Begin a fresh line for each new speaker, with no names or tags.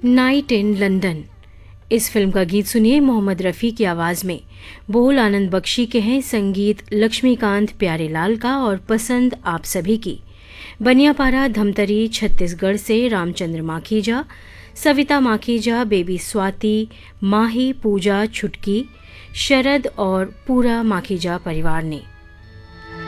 Night in London. इस film का गीत सुनिए मोहम्मद रफ़ी की आवाज़ में। बोल आनंद बख्शी के हैं, संगीत लक्ष्मीकांत प्यारेलाल का और पसंद आप सभी की। बनियापारा धमतरी छत्तीसगढ़ से रामचंद्र माखीजा, सविता माखीजा, बेबी स्वाति, माही, पूजा, छुटकी, शरद और पूरा माखीजा परिवार ने